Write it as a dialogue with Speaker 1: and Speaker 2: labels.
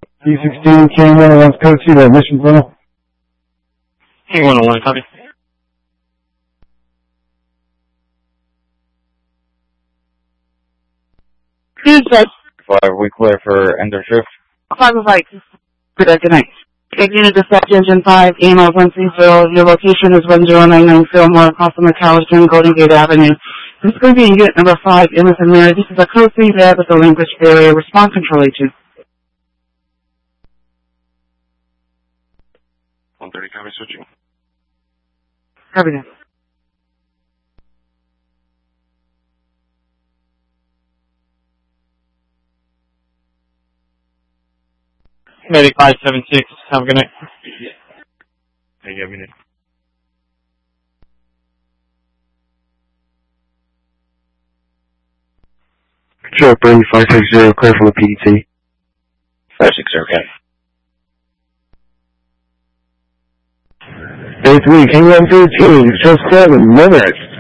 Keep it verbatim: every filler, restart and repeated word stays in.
Speaker 1: D sixteen, King one oh one, code C, that mission tunnel.
Speaker 2: King one oh one, copy.
Speaker 3: Tuesday.
Speaker 4: Five, we clear for end of shift.
Speaker 3: Five of Mike. Good night, good night. Take unit dispatch engine five, E M L one three zero. Your location is one zero nine nine Fillmore, across from McAllister, Golden Gate Avenue. This is going to be unit number five, Emerson Mary. This is a code three there with the language barrier. Respond control agent.
Speaker 2: one thirty, copy, switching.
Speaker 3: Copy that.
Speaker 2: Medic five seven six, have a good night.
Speaker 4: Hey, have a good night.
Speaker 1: Sure, Brandy five six zero, clear from the P D T.
Speaker 4: five six zero, okay.
Speaker 1: Day three, King one thirteen, show seven, minutes.